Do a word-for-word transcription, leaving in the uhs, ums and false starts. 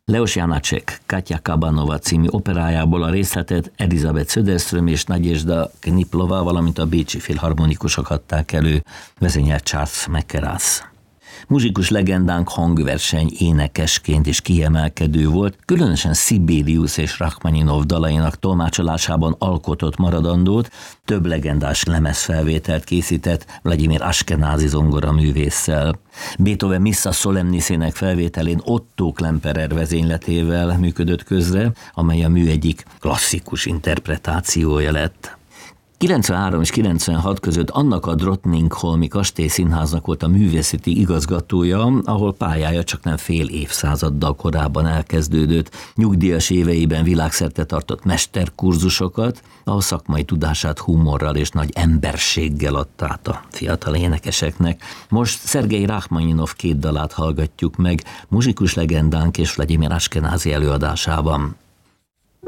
Leos Janácsek Katya Kabanova című operájából a részletet Elizabeth Söderström és Nagyezsda Kniplova, valamint a bécsi filharmonikusok adták elő, vezényelt Charles McCarrath. Muzsikus legendánk hangverseny énekesként is kiemelkedő volt, különösen Sibelius és Rachmaninov dalainak tolmácsolásában alkotott maradandót, több legendás lemezfelvételt készített Vladimir Ashkenazi zongoraművésszel. Beethoven Missa Solemnisének felvételén Otto Klemperer vezényletével működött közre, amely a mű egyik klasszikus interpretációja lett. kilencvenhárom és kilencvenhat között annak a Drottningholmi Kastélyszínháznak volt a művészeti igazgatója, ahol pályája csak nem fél évszázaddal korábban elkezdődött. Nyugdíjas éveiben világszerte tartott mesterkurzusokat, ahol szakmai tudását humorral és nagy emberséggel adta át a fiatal énekeseknek. Most Szergej Rachmaninov két dalát hallgatjuk meg, muzsikus legendánk és Vladimir Ashkenazi előadásában.